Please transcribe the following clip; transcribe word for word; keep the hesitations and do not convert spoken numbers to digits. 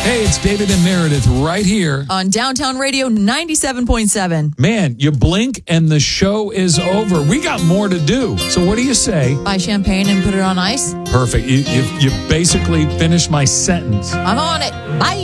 Hey, it's David and Meredith right here. On Downtown Radio ninety-seven point seven. Man, you blink and the show is over. We got more to do. So what do you say? Buy champagne and put it on ice. Perfect. You, you, you basically finished my sentence. I'm on it. Bye.